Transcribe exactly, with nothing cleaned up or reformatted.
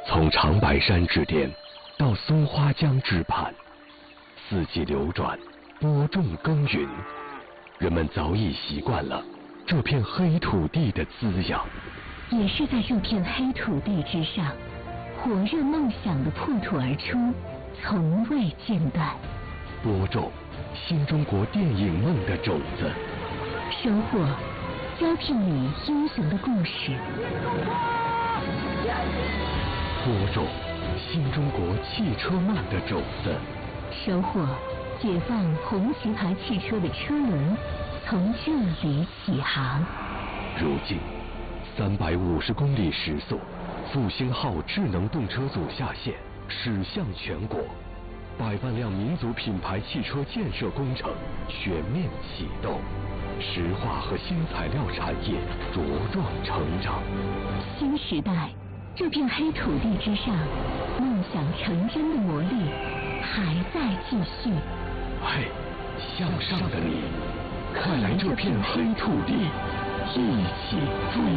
从长白山之巅到松花江之畔，四季流转，播种耕耘，人们早已习惯了这片黑土地的滋养。 也是在这片黑土地之上，火热梦想的破土而出，从未间断。 播种新中国电影梦的种子， 收获胶片里英雄的故事。 播种新中国汽车梦的种子， 收获解放红旗牌汽车的车轮从这里起航。 如今三百五十公里时速，复兴号智能动车组下线，驶向全国，百万辆民族品牌汽车建设工程全面启动，石化和新材料产业茁壮成长。 新时代，这片黑土地之上，梦想成真的魔力还在继续。 嘿，向上的你，快来这片黑土地，一起追